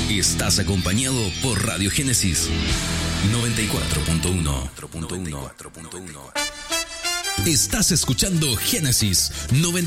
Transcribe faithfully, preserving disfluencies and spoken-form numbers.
Estás acompañado por Radio Génesis noventa y cuatro punto uno. Estás escuchando Génesis noventa